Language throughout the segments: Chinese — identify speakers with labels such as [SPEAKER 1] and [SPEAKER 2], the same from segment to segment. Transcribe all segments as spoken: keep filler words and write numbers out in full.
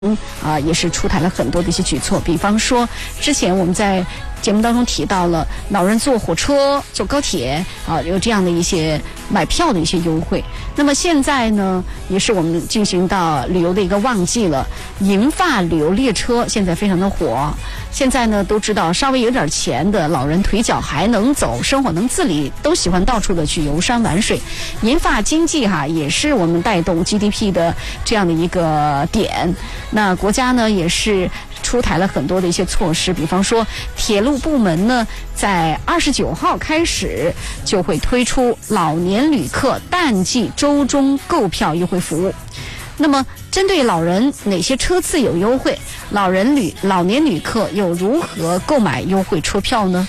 [SPEAKER 1] 嗯啊，也是出台了很多的一些举措，比方说，之前我们在节目当中提到了老人坐火车、坐高铁啊，有这样的一些买票的一些优惠。那么现在呢，也是我们进行到旅游的一个旺季了，银发旅游列车现在非常的火。现在呢，都知道稍微有点钱的老人腿脚还能走，生活能自理，都喜欢到处的去游山玩水。银发经济哈，也是我们带动 G D P 的这样的一个点。那国家呢，也是出台了很多的一些措施，比方说铁路部门呢，在二十九号开始就会推出老年旅客淡季周中购票优惠服务。那么针对老人，哪些车次有优惠？老人旅老年旅客又如何购买优惠车票呢？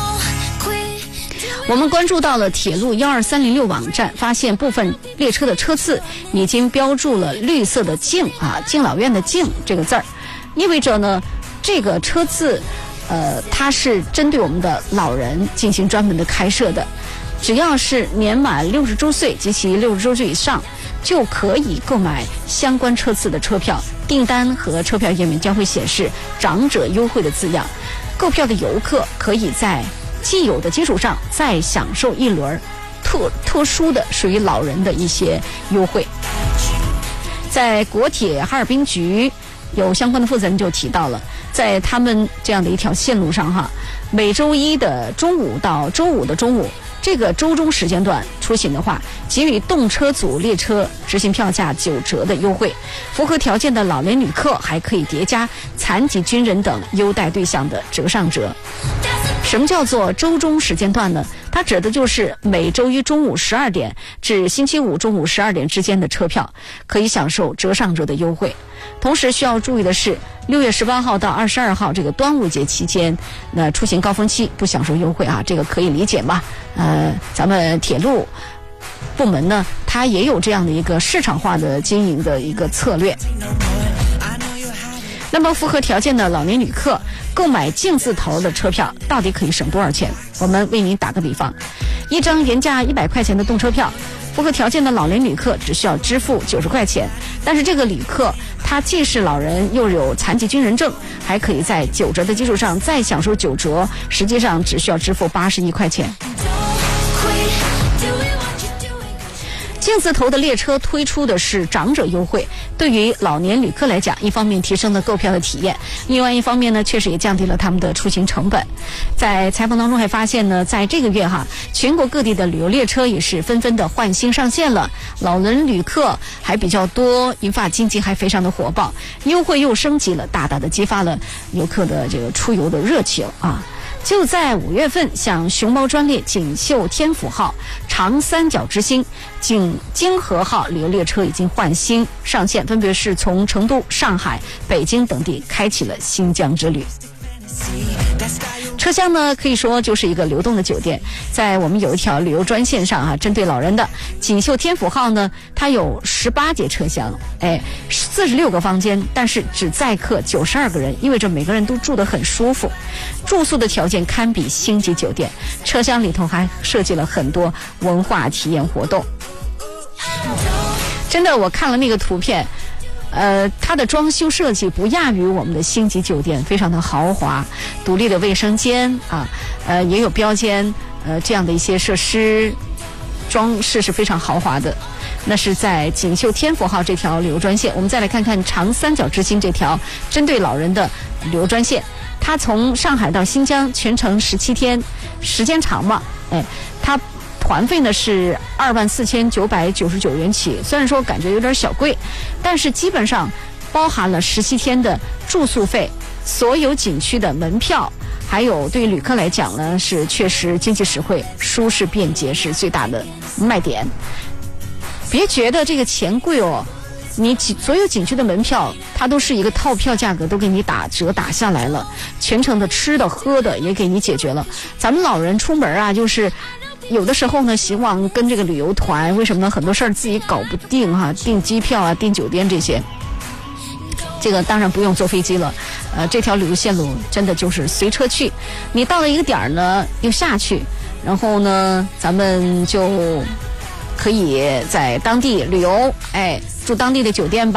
[SPEAKER 1] 我们关注到了铁路一二三零六网站，发现部分列车的车次已经标注了绿色的敬啊，敬老院的敬这个字儿，意味着呢，这个车次呃，它是针对我们的老人进行专门的开设的。只要是年满六十周岁及其六十周岁以上，就可以购买相关车次的车票。订单和车票页面将会显示长者优惠的字样，购票的游客可以在既有的基础上再享受一轮特特殊的属于老人的一些优惠。在国铁哈尔滨局有相关的负责人就提到了，在他们这样的一条线路上哈，每周一的中午到周五的中午这个周中时间段出行的话，给予动车组列车执行票价九折的优惠。符合条件的老年旅客还可以叠加残疾军人等优待对象的折上折。什么叫做周中时间段呢？它指的就是每周一中午十二点至星期五中午十二点之间的车票可以享受折上折的优惠。同时需要注意的是，六月十八号到二十二号这个端午节期间，那出行高峰期不享受优惠啊，这个可以理解嘛？呃，咱们铁路部门呢，它也有这样的一个市场化的经营的一个策略。那么符合条件的老年旅客购买敬字头的车票到底可以省多少钱？我们为您打个比方，一张原价一百块钱的动车票，符合条件的老年旅客只需要支付九十块钱，但是这个旅客他既是老人又有残疾军人证，还可以在九折的基础上再享受九折，实际上只需要支付八十一块钱。敬字头的列车推出的是长者优惠，对于老年旅客来讲，一方面提升了购票的体验，另外一方面呢，确实也降低了他们的出行成本。在采访当中还发现呢，在这个月哈，全国各地的旅游列车也是纷纷的换新上线了，老人旅客还比较多，银发经济还非常的火爆，优惠又升级了，大大的激发了游客的这个出游的热情啊。就在五月份，像熊猫专列锦绣天府号、长三角之星、景京河号旅游列车已经换新上线，分别是从成都、上海、北京等地开启了新疆之旅。车厢呢，可以说就是一个流动的酒店。在我们有一条旅游专线上啊，针对老人的锦绣天府号呢，它有十八节车厢，哎，四十六个房间，但是只载客九十二个人，意味着每个人都住得很舒服，住宿的条件堪比星级酒店。车厢里头还设计了很多文化体验活动。真的，我看了那个图片。呃，它的装修设计不亚于我们的星级酒店，非常的豪华，独立的卫生间啊，呃，也有标间，呃，这样的一些设施，装饰是非常豪华的。那是在锦绣天府号这条旅游专线。我们再来看看长三角之星这条针对老人的旅游专线，它从上海到新疆全程十七天，时间长嘛，哎，它。团费呢是二万四千九百九十九元起，虽然说感觉有点小贵，但是基本上包含了十七天的住宿费，所有景区的门票，还有对于旅客来讲呢，是确实经济实惠、舒适便捷是最大的卖点。别觉得这个钱贵哦，你所有景区的门票它都是一个套票价格，都给你打折打下来了，全程的吃的喝的也给你解决了。咱们老人出门啊，就是有的时候呢，希望跟这个旅游团，为什么呢？很多事儿自己搞不定哈、啊，订机票啊，订酒店这些，这个当然不用坐飞机了。呃，这条旅游线路真的就是随车去，你到了一个点儿呢，又下去，然后呢，咱们就可以在当地旅游，哎，住当地的酒店吧，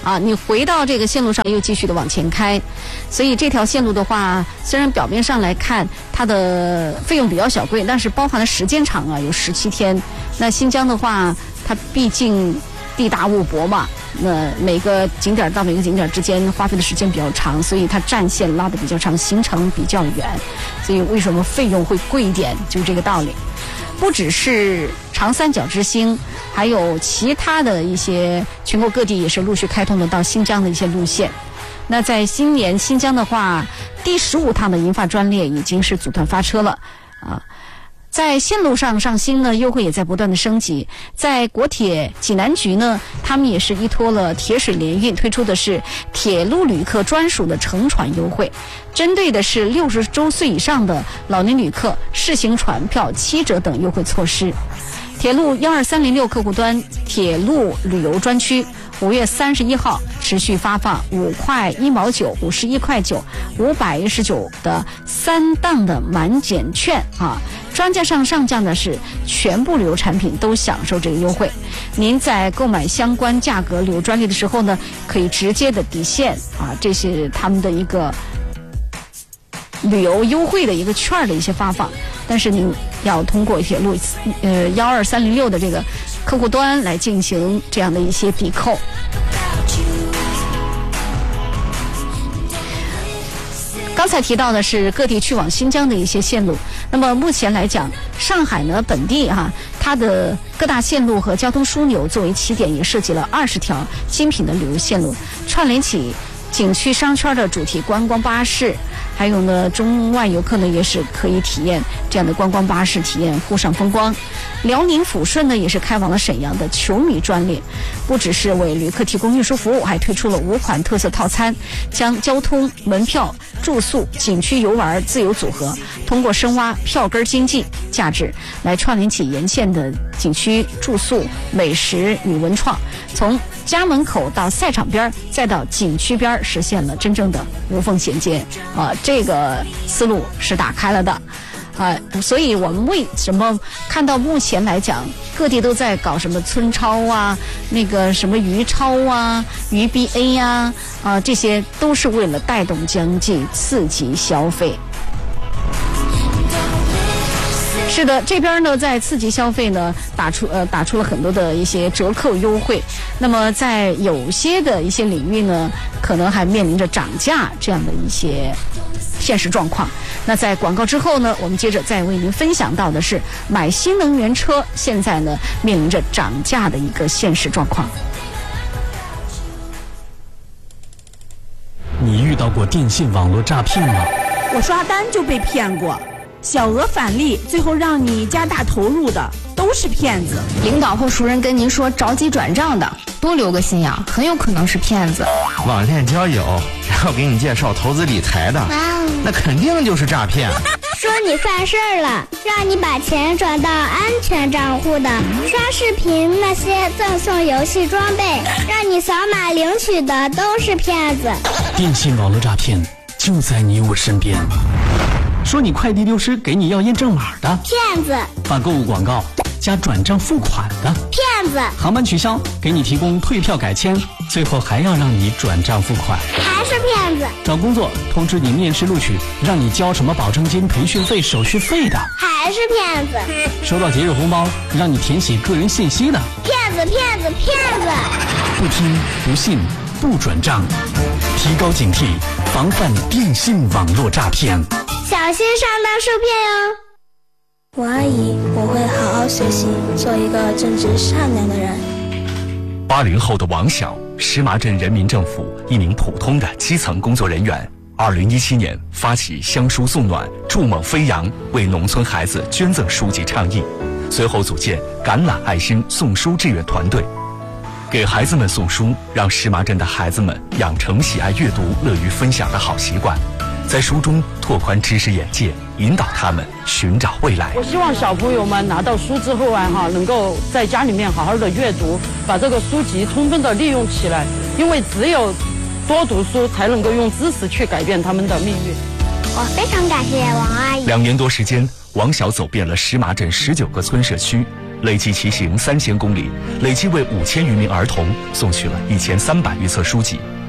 [SPEAKER 1] 啊，你回到这个线路上又继续的往前开，所以这条线路的话，虽然表面上来看它的费用比较小贵，但是包含的时间长啊，有十七天。那新疆的话，它毕竟地大物博嘛，那每个景点到每个景点之间花费的时间比较长，所以它战线拉得比较长，行程比较远，所以为什么费用会贵一点，就是这个道理。不只是长三角之星，还有其他的一些全国各地也是陆续开通的到新疆的一些路线。那在新年新疆的话，第十五趟的银发专列已经是组团发车了啊。在线路上上新呢，优惠也在不断的升级。在国铁济南局呢，他们也是依托了铁水联运推出的是铁路旅客专属的乘船优惠，针对的是六十周岁以上的老年旅客，试行船票七折等优惠措施。铁路幺二三零六客户端铁路旅游专区五月三十一号持续发放五块一毛九、五十一块九、五百一十九的三档的满减券啊。专价上上架的是全部旅游产品都享受这个优惠。您在购买相关价格旅游专利的时候呢，可以直接的抵现啊，这是他们的一个旅游优惠的一个券的一些发放。但是您要通过铁路呃幺二三零六的这个客户端来进行这样的一些抵扣。刚才提到的是各地去往新疆的一些线路，那么目前来讲，上海呢本地哈、啊，它的各大线路和交通枢纽作为起点，也设计了二十条精品的旅游线路，串联起景区商圈的主题观光巴士，还有呢中外游客呢也是可以体验这样的观光巴士，体验沪上风光。辽宁抚顺呢也是开往了沈阳的球迷专列，不只是为旅客提供运输服务，还推出了五款特色套餐，将交通、门票、住宿、景区游玩自由组合，通过深挖票根经济价值来串联起沿线的景区住宿、美食与文创，从家门口到赛场边再到景区边，实现了真正的无缝衔接啊！这个思路是打开了的啊，所以我们为什么看到目前来讲，各地都在搞什么村超啊，那个什么鱼超啊、鱼 B A 呀 啊, 啊，这些都是为了带动经济、刺激消费。是的，这边呢在刺激消费呢打出呃打出了很多的一些折扣优惠，那么在有些的一些领域呢，可能还面临着涨价这样的一些现实状况。那在广告之后呢，我们接着再为您分享到的是买新能源车现在呢面临着涨价的一个现实状况。
[SPEAKER 2] 你遇到过电信网络诈骗吗？
[SPEAKER 3] 我刷单就被骗过，小额返利，最后让你加大投入的都是骗子。
[SPEAKER 4] 领导或熟人跟您说着急转账的，多留个心眼，很有可能是骗子。
[SPEAKER 5] 网恋交友，然后给你介绍投资理财的，那肯定就是诈骗。
[SPEAKER 6] 说你犯事儿了，让你把钱转到安全账户的，刷视频那些赠送游戏装备，让你扫码领取的都是骗子。
[SPEAKER 2] 电信网络诈骗就在你我身边。说你快递丢失，给你要验证码的
[SPEAKER 6] 骗子；
[SPEAKER 2] 发购物广告加转账付款的
[SPEAKER 6] 骗子；
[SPEAKER 2] 航班取消，给你提供退票改签，最后还要让你转账付款，
[SPEAKER 6] 还是骗子；
[SPEAKER 2] 找工作通知你面试录取，让你交什么保证金、培训费、手续费的，
[SPEAKER 6] 还是骗子；
[SPEAKER 2] 收到节日红包，让你填写个人信息的，
[SPEAKER 6] 骗子骗子骗子。
[SPEAKER 2] 不听不信不转账，提高警惕，防范电信网络诈骗，
[SPEAKER 6] 小心上当受骗哟。
[SPEAKER 7] 我阿姨，我会好好学习，做一个正直善良的人。
[SPEAKER 8] 八零后的王晓，石麻镇人民政府一名普通的基层工作人员。二零一七年发起乡书送暖、筑梦飞扬，为农村孩子捐赠书籍倡议，随后组建橄榄爱心送书志愿团队，给孩子们送书，让石麻镇的孩子们养成喜爱阅读、乐于分享的好习惯，在书中拓宽知识眼界，引导他们寻找未来。
[SPEAKER 9] 我希望小朋友们拿到书之后啊，哈，能够在家里面好好的阅读，把这个书籍充分的利用起来，因为只有多读书，才能够用知识去改变他们的命运。
[SPEAKER 6] 我非常感谢王阿姨。
[SPEAKER 8] 两年多时间，王晓走遍了石麻镇十九个村社区， 累计骑行三千公里，累计为五千余名儿童送去了一千三百余册书籍。